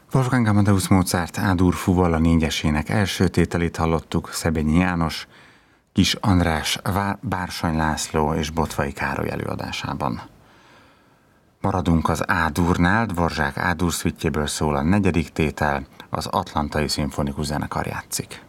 Wolfgang Amadeus Mozart A-dur Fuvala négyesének első tételét hallottuk Szebényi János, Kis András, Bársony László és Bottvai Károly előadásában. Maradunk az A-durnál, Dvorak A-dur szüitjéből szól a negyedik tétel, az Atlantai Szimfonikus Zenekar játszik.